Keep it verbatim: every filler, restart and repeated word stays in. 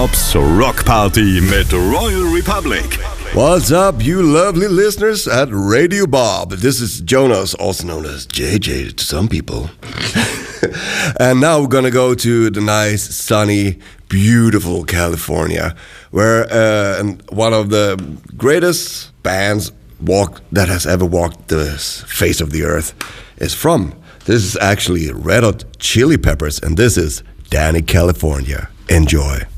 Bobs Rock Party mit Royal Republic. What's up, you lovely listeners at Radio Bob? This is Jonas, also known as J J to some people. And now we're gonna go to the nice, sunny, beautiful California, where uh, and one of the greatest bands walk that has ever walked the face of the earth is from. This is actually Red Hot Chili Peppers, and this is Danny California. Enjoy.